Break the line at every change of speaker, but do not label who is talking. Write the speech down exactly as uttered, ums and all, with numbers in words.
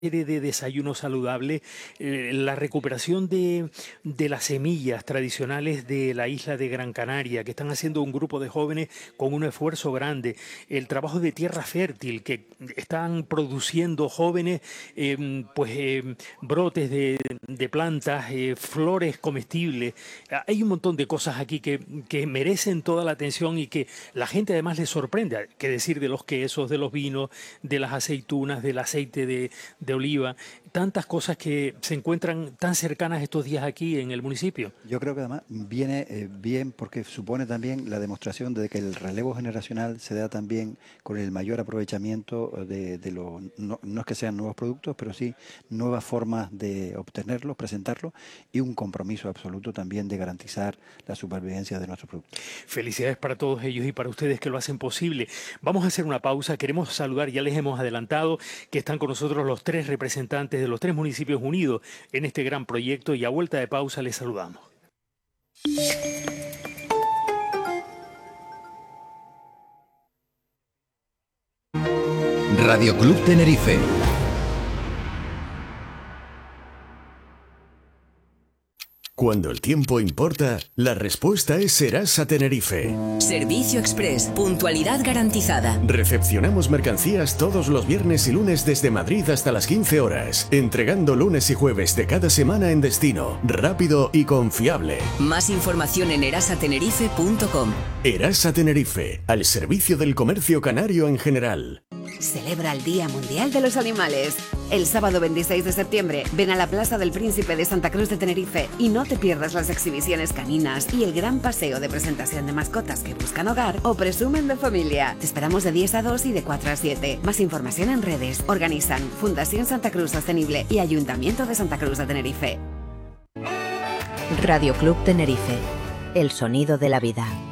de de desayuno saludable, eh, la recuperación de, de las semillas tradicionales de la isla de Gran Canaria, que están haciendo un grupo de jóvenes con un esfuerzo grande, el trabajo de tierra fértil, que están produciendo jóvenes, eh, pues eh, brotes de, de plantas, eh, flores comestibles. Hay un montón de cosas aquí que, que merecen toda la atención y que la gente además les sorprende, qué decir de los quesos, de los vinos, de las aceitunas, del aceite de, de oliva, tantas cosas que se encuentran tan cercanas estos días aquí en el municipio.
Yo creo que además viene eh, bien porque supone también la demostración de que el relevo generacional se da también con el mayor aprovechamiento de, de los, no, no es que sean nuevos productos, pero sí nuevas formas de obtenerlos, presentarlos y un compromiso absoluto también de garantizar la supervivencia de nuestros productos.
Felicidades para todos ellos y para ustedes que lo hacen posible. Vamos a hacer una pausa, queremos saludar, ya les hemos adelantado que están con nosotros los tres representantes de los tres municipios unidos en este gran proyecto y a vuelta de pausa les saludamos.
Radio Club Tenerife. Cuando el tiempo importa, la respuesta es Serasa Tenerife.
Servicio Express, puntualidad garantizada.
Recepcionamos mercancías todos los viernes y lunes desde Madrid hasta las quince horas, entregando lunes y jueves de cada semana en destino, rápido y confiable.
Más información en erasa tenerife punto com.
Erasa Tenerife, al servicio del comercio canario en general.
Celebra el Día Mundial de los Animales. El sábado veintiséis de septiembre, ven a la Plaza del Príncipe de Santa Cruz de Tenerife y no te pierdas las exhibiciones caninas y el gran paseo de presentación de mascotas que buscan hogar o presumen de familia. Te esperamos de diez a dos y de cuatro a siete. Más información en redes. Organizan Fundación Santa Cruz Sostenible y Ayuntamiento de Santa Cruz de Tenerife.
Radio Club Tenerife. El sonido de la vida.